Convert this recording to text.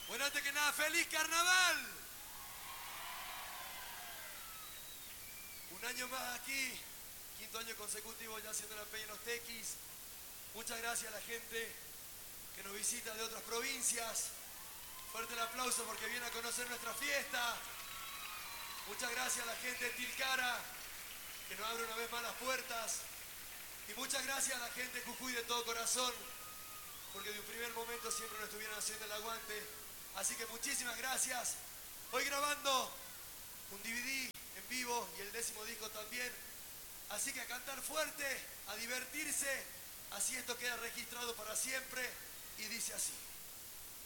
Bueno, antes que nada, ¡feliz carnaval! Un año más aquí, quinto año consecutivo ya haciendo la peña en los Tequis. Muchas gracias a la gente que nos visita de otras provincias. Fuerte el aplauso porque viene a conocer nuestra fiesta. Muchas gracias a la gente de Tilcara, que nos abre una vez más las puertas. Y muchas gracias a la gente de Jujuy de todo corazón, porque de un primer momento siempre nos estuvieron haciendo el aguante. Así que muchísimas gracias. Hoy grabando un DVD en vivo y el 10º disco también. Así que a cantar fuerte, a divertirse. Así esto queda registrado para siempre y dice así.